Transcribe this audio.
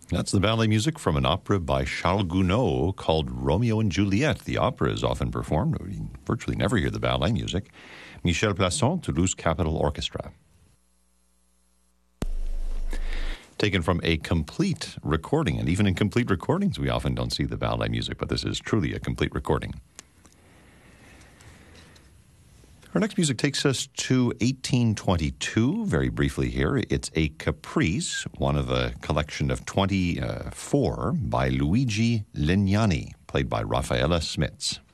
That's the ballet music from an opera by Charles Gounod called Romeo and Juliet. The opera is often performed. We virtually never hear the ballet music. Michel Plasson, Toulouse Capitol Orchestra. Taken from a complete recording, and even in complete recordings, we often don't see the ballet music, but this is truly a complete recording. Our next music takes us to 1822, very briefly here. It's a caprice, one of a collection of 24 by Luigi Legnani, played by Raffaella Smits.